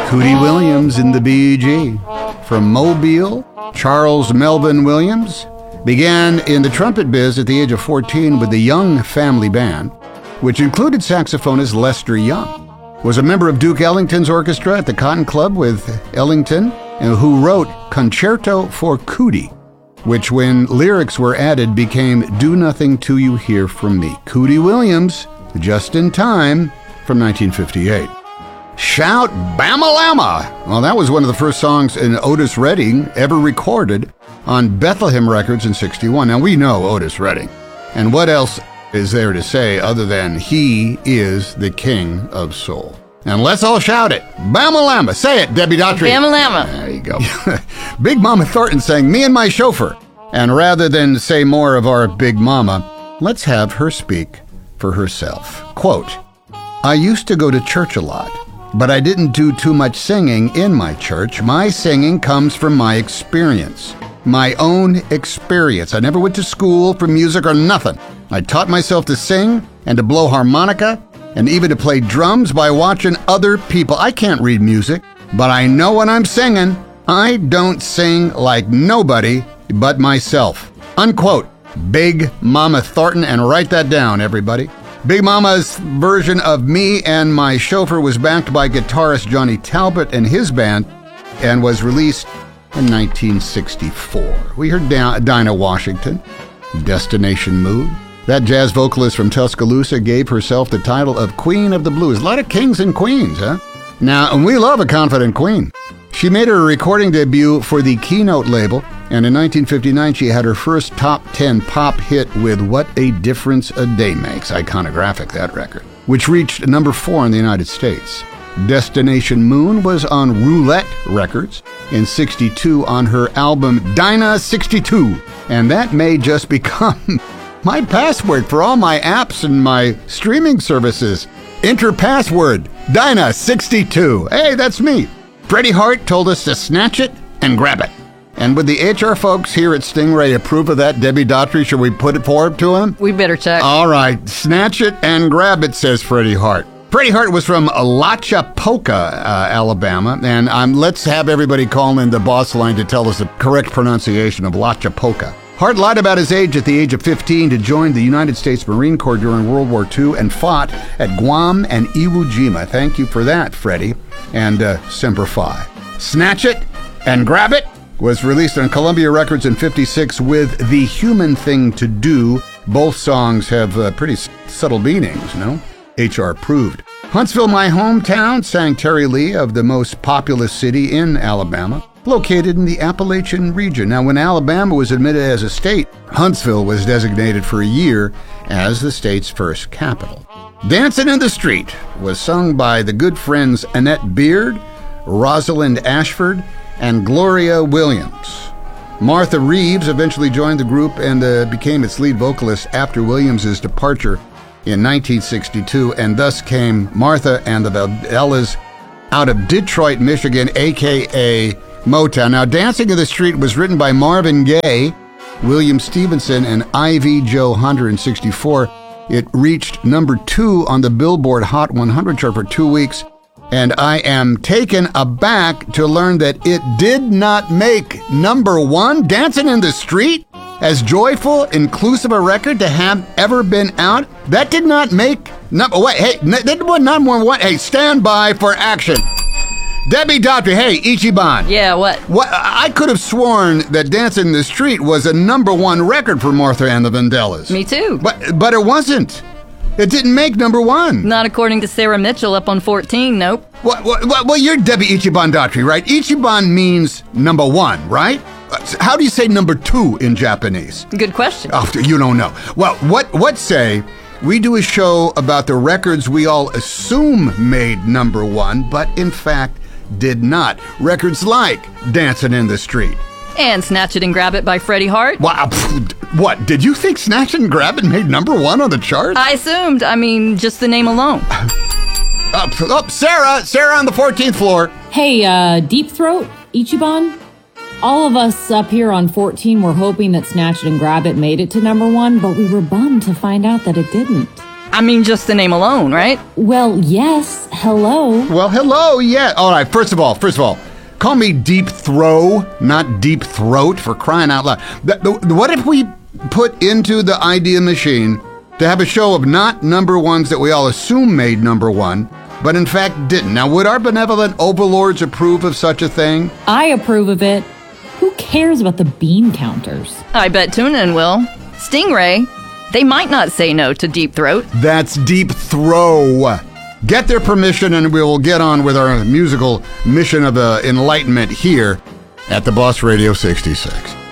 Cootie Williams in the B.G. From Mobile, Charles Melvin Williams began in the trumpet biz at the age of 14 with the Young Family Band, which included saxophonist Lester Young. Was a member of Duke Ellington's orchestra at the Cotton Club with Ellington, who wrote Concerto for Cootie, which when lyrics were added became Do Nothing Till You Hear From Me. Cootie Williams, Just in Time, from 1958. Shout Bama-Lama! Well, that was one of the first songs in Otis Redding ever recorded on Bethlehem Records in '61. Now, we know Otis Redding. And what else is there to say other than he is the king of soul? And let's all shout it. Bama-Lama. Say it, Debbie Daughtry. Bama-Lama. There you go. Big Mama Thornton sang Me and My Chauffeur. And rather than say more of our Big Mama, let's have her speak for herself. Quote, I used to go to church a lot, but I didn't do too much singing in my church. My singing comes from my experience, my own experience. I never went to school for music or nothing. I taught myself to sing and to blow harmonica and even to play drums by watching other people. I can't read music, but I know when I'm singing. I don't sing like nobody but myself. Unquote. Big Mama Thornton, and write that down, everybody. Big Mama's version of Me and My Chauffeur was backed by guitarist Johnny Talbot and his band and was released in 1964. We heard Dinah Washington, Destination Mood. That jazz vocalist from Tuscaloosa gave herself the title of Queen of the Blues. A lot of kings and queens, huh? Now, and we love a confident queen. She made her recording debut for the Keynote label, and in 1959 she had her first top 10 pop hit with What a Difference a Day Makes, iconographic that record, which reached number 4 in the United States. Destination Moon was on Roulette Records in '62 on her album Dinah 62, and that may just become my password for all my apps and my streaming services. Enter password Dinah 62. Hey, that's me. Freddie Hart told us to snatch it and grab it. And would the HR folks here at Stingray approve of that, Debbie Daughtry? Should we put it forward to him? We better check. All right. Snatch it and grab it, says Freddie Hart. Freddie Hart was from Alachapoka, Alabama. And let's have everybody call in the boss line to tell us the correct pronunciation of Alachapoka. Hart lied about his age at the age of 15 to join the United States Marine Corps during World War II and fought at Guam and Iwo Jima. Thank you for that, Freddie. And Semper Fi. Snatch It and Grab It was released on Columbia Records in '56 with The Human Thing to Do. Both songs have pretty subtle meanings, no? HR proved. Huntsville, my hometown, sang Terry Lee of the most populous city in Alabama, located in the Appalachian region. Now, when Alabama was admitted as a state, Huntsville was designated for a year as the state's first capital. Dancing in the Street was sung by the good friends Annette Beard, Rosalind Ashford, and Gloria Williams. Martha Reeves eventually joined the group and became its lead vocalist after Williams' departure in 1962, and thus came Martha and the Vandellas out of Detroit, Michigan, a.k.a. Motown. Now, Dancing in the Street was written by Marvin Gaye, William Stevenson, and Ivy Jo Hunter in '64. It reached number 2 on the Billboard Hot 100 chart for 2 weeks, and I am taken aback to learn that it did not make number 1. Dancing in the Street, as joyful, inclusive a record to have ever been out, that did not make number. Wait, hey, that was not more one. Hey, stand by for action. Debbie Daughtry, hey, Ichiban. Yeah, what? I could have sworn that Dancing in the Street was a number 1 record for Martha and the Vandellas. Me too. But it wasn't. It didn't make number 1. Not according to Sarah Mitchell up on 14, nope. Well, you're Debbie Ichiban Daughtry, right? Ichiban means number 1, right? How do you say number 2 in Japanese? Good question. Oh, you don't know. Well, what say we do a show about the records we all assume made number 1, but in fact did not. Records like Dancing in the Street. And Snatch It and Grab It by Freddie Hart. Wow, what? Did you think Snatch It and Grab It made number 1 on the chart? I assumed. I mean, just the name alone. Sarah on the 14th floor. Hey, Deep Throat, Ichiban. All of us up here on 14 were hoping that Snatch It and Grab It made it to number 1, but we were bummed to find out that it didn't. I mean, just the name alone, right? Well, yes. Hello. Well, hello, yeah. All right, first of all, call me Deep Throw, not Deep Throat, for crying out loud. What if we put into the idea machine to have a show of not number ones that we all assume made number one, but in fact didn't? Now, would our benevolent overlords approve of such a thing? I approve of it. Who cares about the bean counters? I bet TuneIn will. Stingray, they might not say no to Deep Throat. That's Deep Throw. Get their permission and we will get on with our musical mission of enlightenment here at the Boss Radio 66.